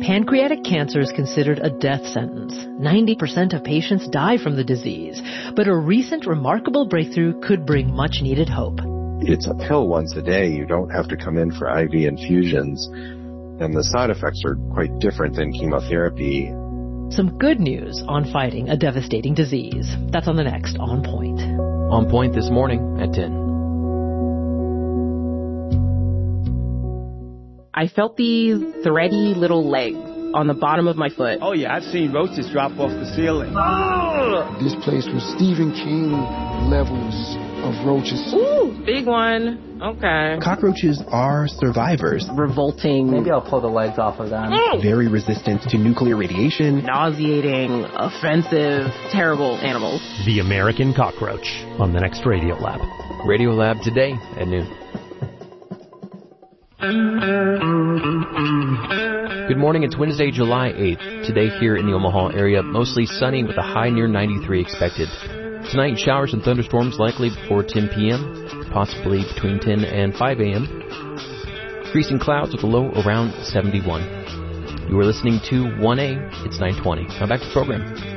Pancreatic cancer is considered a death sentence. 90% of patients die from the disease, but a recent remarkable breakthrough could bring much-needed hope. It's a pill once a day. You don't have to come in for IV infusions, and the side effects are quite different than chemotherapy. Some good news on fighting a devastating disease. That's on the next On Point. On Point this morning at 10. I felt these thready little legs on the bottom of my foot. Oh, yeah, I've seen roaches drop off the ceiling. Oh! This place was Stephen King levels of roaches. Ooh, big one. Okay. Cockroaches are survivors. Revolting. Maybe I'll pull the legs off of them. Very resistant to nuclear radiation. Nauseating, offensive, terrible animals. The American Cockroach on the next Radiolab. Radiolab today at noon. Good morning. It's Wednesday, July 8th. Today here in the Omaha area, mostly sunny with a high near 93 expected. Tonight, showers and thunderstorms likely before 10 p.m., possibly between 10 and 5 a.m. Increasing clouds with a low around 71. You are listening to 1A. It's 9:20. Now back to the program.